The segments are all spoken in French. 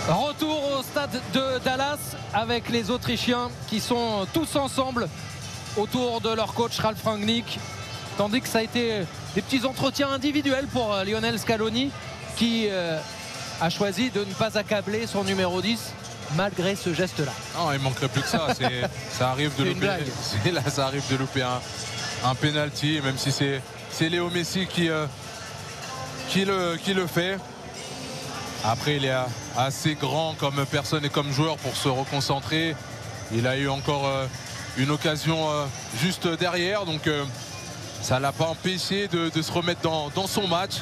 Retour au stade de Dallas avec les Autrichiens qui sont tous ensemble autour de leur coach Ralf Rangnick, tandis que ça a été des petits entretiens individuels pour Lionel Scaloni qui a choisi de ne pas accabler son numéro 10 malgré ce geste-là. Non, il manquerait plus que ça. Ça arrive de louper. Là, ça arrive de louper un penalty, même si c'est Léo Messi qui le fait. Après, il est assez grand comme personne et comme joueur pour se reconcentrer. Il a eu encore une occasion juste derrière, donc ça ne l'a pas empêché de se remettre dans son match.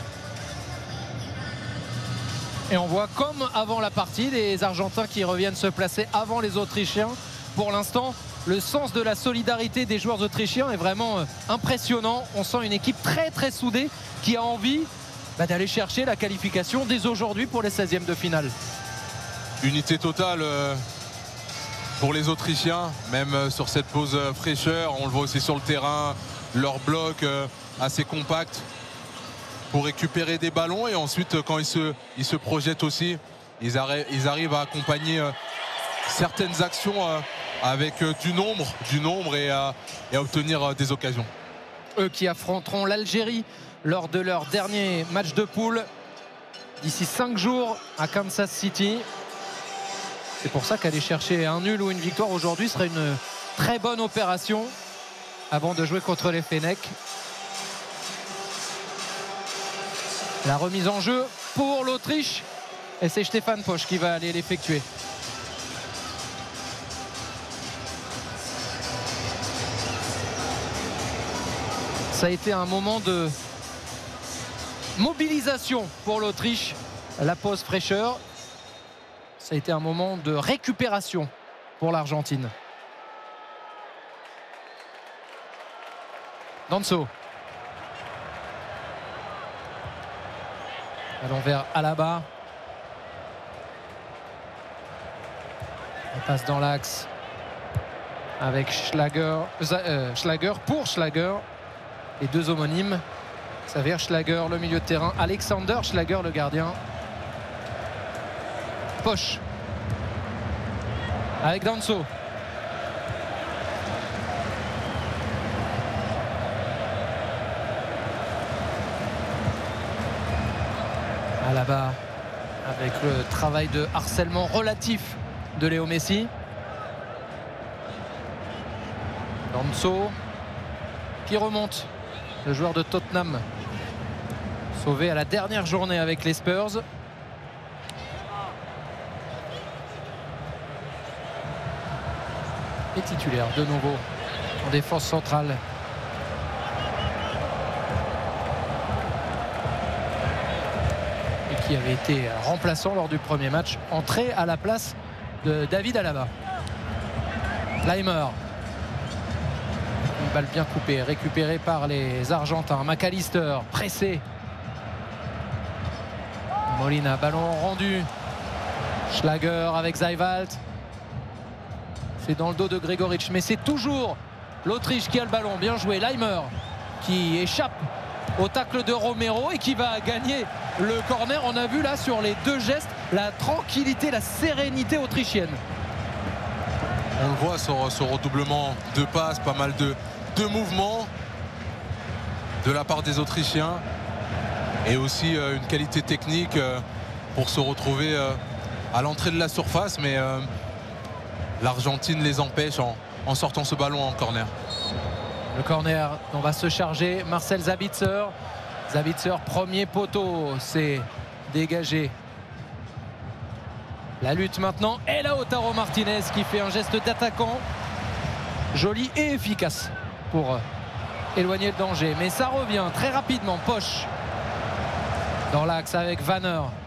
Et on voit comme avant la partie des Argentins qui reviennent se placer avant les Autrichiens. Pour l'instant, le sens de la solidarité des joueurs autrichiens est vraiment impressionnant. On sent une équipe très très soudée qui a envie d'aller chercher la qualification dès aujourd'hui pour les 16e de finale. Unité totale pour les Autrichiens, même sur cette pause fraîcheur. On le voit aussi sur le terrain, leur bloc assez compact pour récupérer des ballons, et ensuite quand ils se projettent aussi, ils arrivent à accompagner certaines actions avec du nombre et à obtenir des occasions. Eux qui affronteront l'Algérie lors de leur dernier match de poule d'ici 5 jours à Kansas City. C'est pour ça qu'aller chercher un nul ou une victoire aujourd'hui serait une très bonne opération avant de jouer contre les Fennecs. La remise en jeu pour l'Autriche, et c'est Stefan Posch qui va aller l'effectuer. Ça a été un moment de mobilisation pour l'Autriche, la pause fraîcheur. Ça a été un moment de récupération pour l'Argentine. Danso. Ballon vers Alaba. On passe dans l'axe avec Schlager pour Schlager. Les deux homonymes. Xavier Schlager, le milieu de terrain. Alexander Schlager, le gardien. Posch. Avec Danso. Alaba avec le travail de harcèlement relatif de Léo Messi. Danso qui remonte, le joueur de Tottenham, sauvé à la dernière journée avec les Spurs. Et titulaire de nouveau en défense centrale. Qui avait été remplaçant lors du premier match, entré à la place de David Alaba. Leimer. Une balle bien coupée, récupérée par les Argentins. McAllister, pressé. Molina, ballon rendu. Schlager avec Zaiwalt. C'est dans le dos de Gregoritsch, mais c'est toujours l'Autriche qui a le ballon. Bien joué. Leimer qui échappe au tacle de Romero et qui va gagner le corner. On a vu là sur les deux gestes la tranquillité, la sérénité autrichienne. On le voit sur ce redoublement de passes, pas mal de mouvements de la part des Autrichiens, et aussi une qualité technique pour se retrouver à l'entrée de la surface, mais l'Argentine les empêche en sortant ce ballon en corner. Le corner dont va se charger Marcel Sabitzer. Sabitzer, premier poteau, c'est dégagé. La lutte maintenant, et Lautaro Martinez qui fait un geste d'attaquant joli et efficace pour éloigner le danger. Mais ça revient très rapidement. Posch dans l'axe avec Vanner.